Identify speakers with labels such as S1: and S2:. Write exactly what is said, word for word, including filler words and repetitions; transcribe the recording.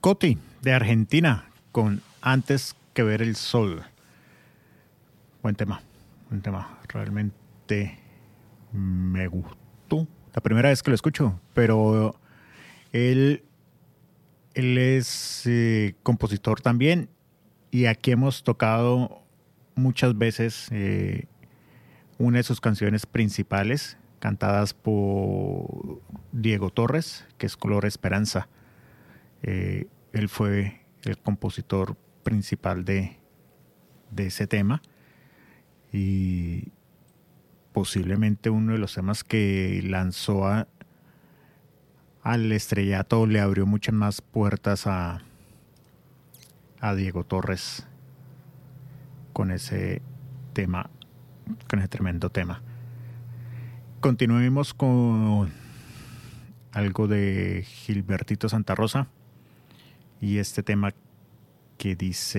S1: Coti, de Argentina, con Antes que ver el sol. Buen tema, buen tema. Realmente me gustó. La primera vez que lo escucho, pero él, él es eh, compositor también, y aquí hemos tocado muchas veces eh, una de sus canciones principales, cantadas por Diego Torres, que es Color Esperanza. Eh, él fue el compositor principal de, de ese tema y posiblemente uno de los temas que lanzó a, al estrellato, le abrió muchas más puertas a, a Diego Torres con ese tema, con ese tremendo tema. Continuemos con algo de Gilbertito Santa Rosa y este tema que dice